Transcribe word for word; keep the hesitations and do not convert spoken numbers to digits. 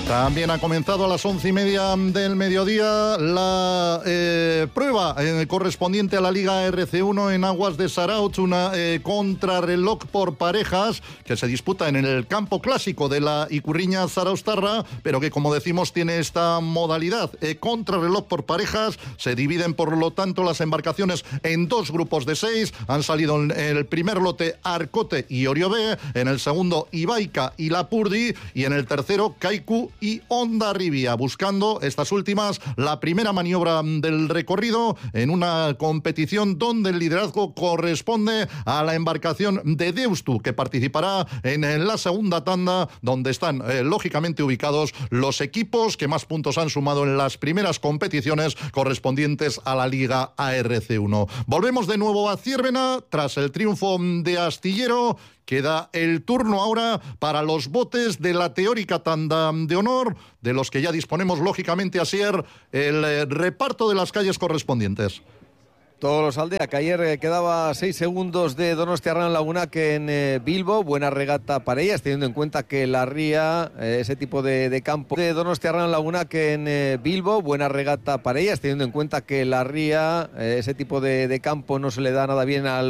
También ha comenzado a las once y media del mediodía la eh, prueba eh, correspondiente a la Liga R C uno en aguas de Sarautz, una eh, contrarreloj por parejas que se disputa en el campo clásico de la Ikurriña Zarauztarra, pero que, como decimos, tiene esta modalidad eh, contrarreloj por parejas. Se dividen, por lo tanto, las embarcaciones en dos grupos de seis. Han salido en el primer lote Arcote y Oriobé, en el segundo Ibaica y Lapurdi, y en el tercero Kaiku y Hondarribia, buscando estas últimas la primera maniobra del recorrido en una competición donde el liderazgo corresponde a la embarcación de Deustu, que participará en la segunda tanda, donde están eh, lógicamente ubicados los equipos que más puntos han sumado en las primeras competiciones correspondientes a la Liga A R C uno. Volvemos de nuevo a Ziérbena tras el triunfo de Astillero. Queda el turno ahora para los botes de la teórica tanda de honor, de los que ya disponemos lógicamente, Asier, el eh, reparto de las calles correspondientes. Todos los Aldea, que ayer eh, quedaba seis segundos de Donostiarran Lagunac en eh, Bilbo. Buena regata para ellas, teniendo en cuenta que la ría, eh, ese tipo de, de campo de Donostiarran Lagunac en eh, Bilbo. Buena regata para ellas, teniendo en cuenta que la ría, eh, ese tipo de, de campo no se le da nada bien al